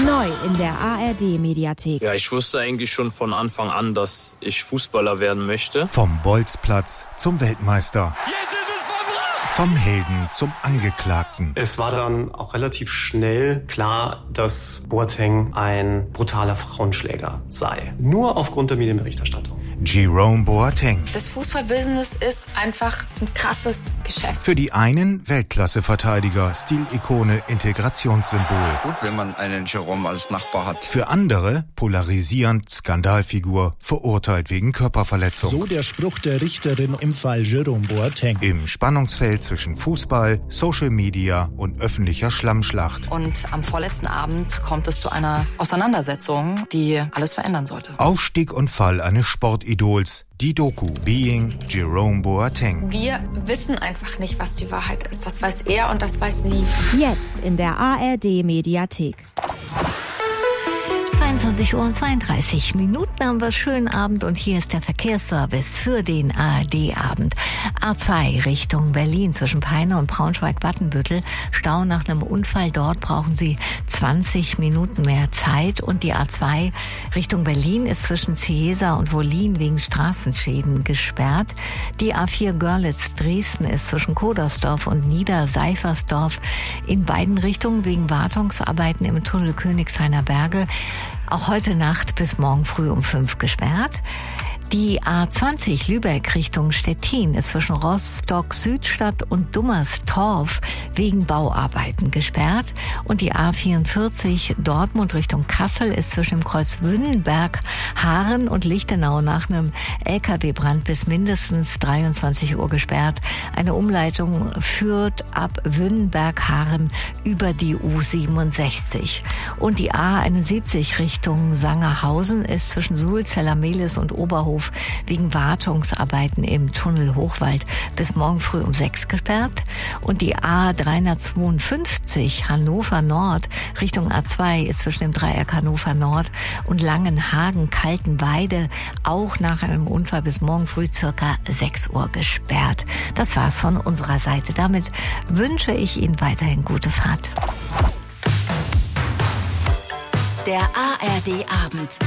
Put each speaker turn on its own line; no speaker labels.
Neu in der ARD-Mediathek.
Ja, ich wusste eigentlich schon von Anfang an, dass ich Fußballer werden möchte.
Vom Bolzplatz zum Weltmeister.
Jetzt ist es vollbracht!
Vom Helden zum Angeklagten.
Es war dann auch relativ schnell klar, dass Boateng ein brutaler Frauenschläger sei. Nur aufgrund der Medienberichterstattung.
Jerome Boateng.
Das Fußballbusiness ist einfach ein krasses Geschäft.
Für die einen Weltklasse-Verteidiger, Stilikone, Integrationssymbol.
Gut, wenn man einen Jerome als Nachbar hat.
Für andere polarisierend, Skandalfigur, verurteilt wegen Körperverletzung.
So der Spruch der Richterin im Fall Jerome Boateng.
Im Spannungsfeld zwischen Fußball, Social Media und öffentlicher Schlammschlacht.
Und am vorletzten Abend kommt es zu einer Auseinandersetzung, die alles verändern sollte.
Aufstieg und Fall eines Sportidols. Die Doku Being Jerome Boateng.
Wir wissen einfach nicht, was die Wahrheit ist. Das weiß er und das weiß sie.
Jetzt in der ARD-Mediathek.
22:32 haben wir. Schönen Abend und hier ist der Verkehrsservice für den ARD-Abend. A2 Richtung Berlin zwischen Peine und Braunschweig-Battenbüttel. Stau nach einem Unfall. Dort brauchen Sie 20 Minuten mehr Zeit. Und die A2 Richtung Berlin ist zwischen Ciesa und Wollin wegen Straßenschäden gesperrt. Die A4 Görlitz-Dresden ist zwischen Kodersdorf und Niederseifersdorf in beiden Richtungen wegen Wartungsarbeiten im Tunnel Königshainer Berge. Auch heute Nacht bis morgen früh um 5 gesperrt. Die A20 Lübeck Richtung Stettin ist zwischen Rostock-Südstadt und Dummerstorf wegen Bauarbeiten gesperrt. Und die A44 Dortmund Richtung Kassel ist zwischen dem Kreuz Wünnenberg, Haaren und Lichtenau nach einem LKW-Brand bis mindestens 23 Uhr gesperrt. Eine Umleitung führt ab Wünnenberg, Haaren über die U67. Und die A71 Richtung Sangerhausen ist zwischen Sulzeller-Mehlis und Oberhof wegen Wartungsarbeiten im Tunnel Hochwald bis morgen früh um 6 gesperrt. Und die A352 Hannover Nord Richtung A2 ist zwischen dem Dreieck Hannover Nord und Langenhagen-Kaltenweide auch nach einem Unfall bis morgen früh circa 6 Uhr gesperrt. Das war's von unserer Seite. Damit wünsche ich Ihnen weiterhin gute Fahrt.
Der ARD-Abend.